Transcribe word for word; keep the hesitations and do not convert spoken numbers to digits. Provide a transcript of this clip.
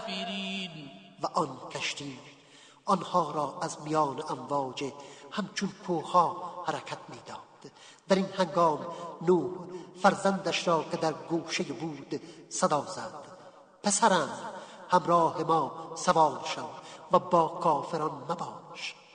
کافرین. و آن کشتی آنها را از میان امواج همچون کوه‌ها حرکت می‌داد. در این هنگام نوح فرزندش را که در گوشه بود صدا زد: پسرم، همراه ما سوار شو و با کافران مباش.